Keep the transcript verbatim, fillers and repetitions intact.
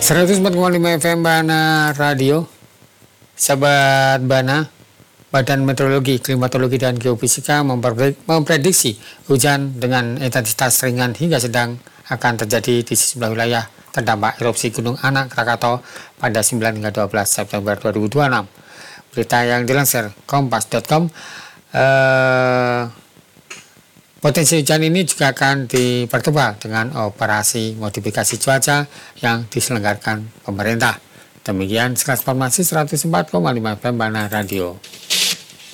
seratus empat koma lima F M Bana Radio. Sahabat Bana, Badan Meteorologi, Klimatologi, dan Geofisika memprediksi hujan dengan intensitas ringan hingga sedang akan terjadi di sejumlah wilayah terdampak erupsi Gunung Anak Krakatau pada sembilan hingga dua belas September dua ribu dua puluh enam. Berita yang dilansir kompas titik com. Eh, potensi hujan ini juga akan dipertebal dengan operasi modifikasi cuaca yang diselenggarakan pemerintah. Demikian sekilas informasi seratus empat koma lima F M Bana Radio.